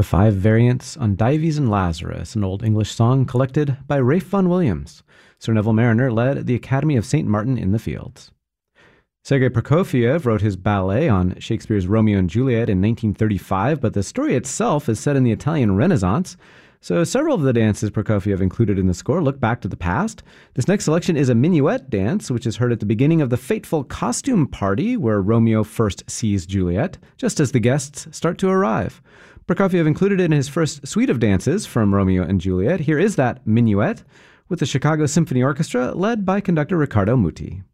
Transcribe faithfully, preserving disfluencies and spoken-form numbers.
The Five Variants on Dives and Lazarus, an Old English song collected by Ralph Vaughan Williams. Sir Neville Mariner led the Academy of Saint Martin in the Fields. Sergei Prokofiev wrote his ballet on Shakespeare's Romeo and Juliet in nineteen thirty-five, but the story itself is set in the Italian Renaissance, so several of the dances Prokofiev included in the score look back to the past. This next selection is a minuet dance, which is heard at the beginning of the fateful costume party where Romeo first sees Juliet, just as the guests start to arrive. Prokofiev included it in his first suite of dances from Romeo and Juliet. Here is that minuet with the Chicago Symphony Orchestra led by conductor Riccardo Muti.